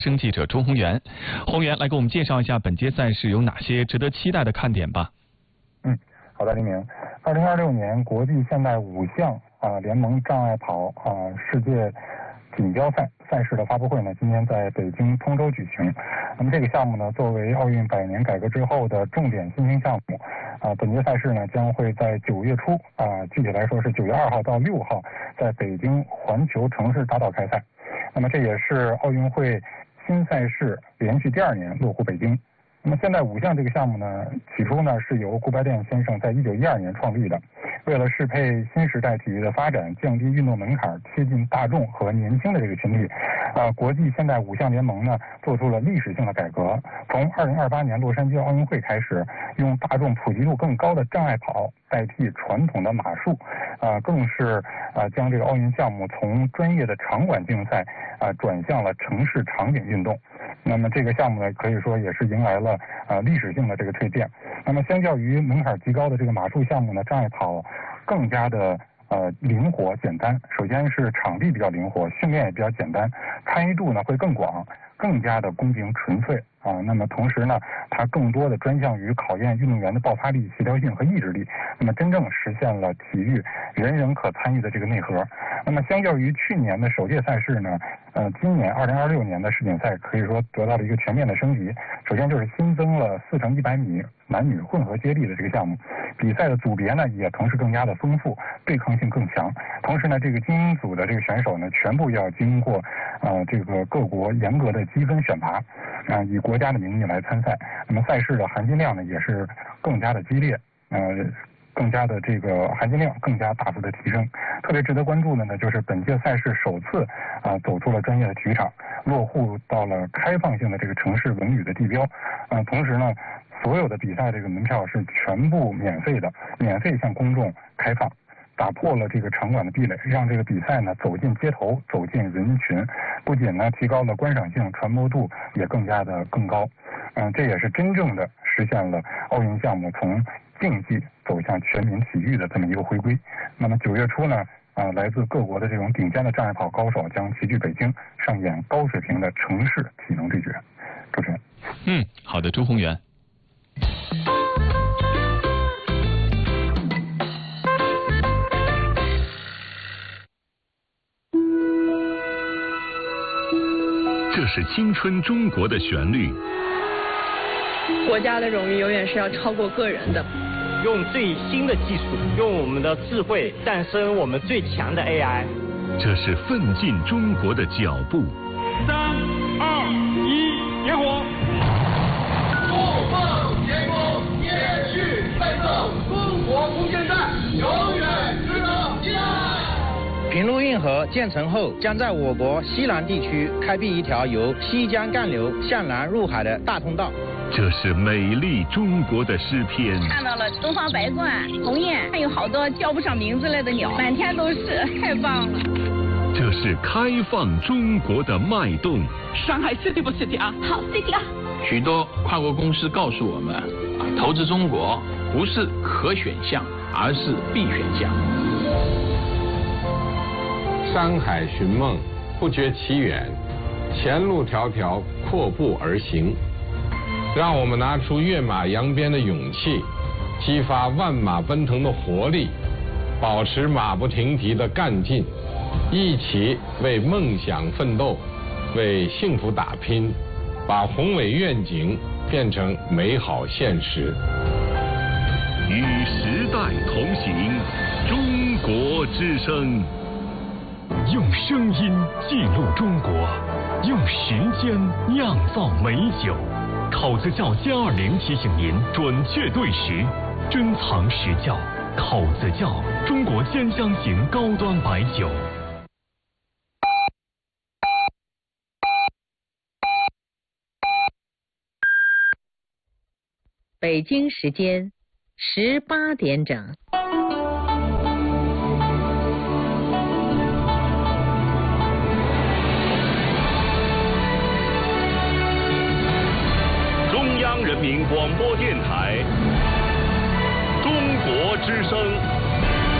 生记者钟宏源，宏源来给我们介绍一下本届赛事有哪些值得期待的看点吧。 好的，黎明。2026年国际现代5项联盟障碍跑世界锦标赛事的发布会呢，今天在北京通州举行。那么这个项目呢，作为奥运100年改革之后的重点新兴项目，本届赛事呢将会在9月初具体来说是9月2号到6号，在北京环球城市大道开赛。那么这也是奥运会新赛事连续第2年落户北京。那么现代5项这个项目呢，起初呢是由顾拜旦先生在1912年创立的，为了适配新时代体育的发展，降低运动门槛，贴近大众和年轻的这个群体，国际现代5项联盟呢做出了历史性的改革，从2028年洛杉矶奥运会开始，用大众普及度更高的障碍跑代替传统的马术，更是将这个奥运项目从专业的场馆竞赛转向了城市场景运动。那么这个项目呢，可以说也是迎来了历史性的这个蜕变。那么相较于门槛极高的这个马术项目呢，障碍跑更加的灵活简单。首先是场地比较灵活，训练也比较简单，参与度呢会更广，更加的公平纯粹那么同时呢，它更多的专项于考验运动员的爆发力、协调性和意志力，那么真正实现了体育人人可参与的这个内核。那么相较于去年的首届赛事呢，今年2026年的世锦赛可以说得到了一个全面的升级。首先就是新增了4乘100米男女混合接力的这个项目，比赛的组别呢也同时更加的丰富，对抗性更强。同时呢，这个精英组的这个选手呢，全部要经过这个各国严格的积分选拔，以国家的名义来参赛。那么赛事的含金量呢也是更加的激烈，更加的这个含金量更加大幅的提升。特别值得关注的呢，就是本届赛事首次走出了专业的体育场，落户到了开放性的这个城市文旅的地标。同时呢，所有的比赛这个门票是全部免费的，免费向公众开放，打破了这个场馆的壁垒，让这个比赛呢走进街头，走进人群，不仅呢提高了观赏性，传播度也更高。这也是真正的实现了奥运项目从竞技走向全民体育的这么一个回归。那么9月初呢，来自各国的这种顶尖的障碍跑高手将齐聚北京，上演高水平的城市体能对决。主持人。 好的，朱宏源。 这是青春中国的旋律。 国家的荣誉永远是要超过个人的。 用最新的技术，用我们的智慧诞生我们最强的 AI。 这是奋进中国的脚步。 3、2、1，点火！ 不放前锋，延续奋斗，中国空间站永远值得期待。 平陆运河建成后，将在我国西南地区开辟一条由西江干流向南入海的大通道。 这是美丽中国的诗篇。 看到了东方白鹳、鸿雁，还有好多叫不上名字来的鸟，满天都是，太棒了。 这是开放中国的脉动。 上海 city 不 city 啊？ 好 city 啊！ 许多跨国公司告诉我们，投资中国不是可选项，而是必选项。 山海寻梦，不觉其远，前路迢迢，阔步而行。让我们拿出跃马扬鞭的勇气，激发万马奔腾的活力，保持马不停蹄的干劲，一起为梦想奋斗，为幸福打拼，把宏伟愿景变成美好现实。 与时代同行，中国之声。 用声音记录中国，用时间酿造美酒。考子窖+20提醒您准确对时，珍藏实窖。考子窖，中国兼香型高端白酒。 北京时间18点整。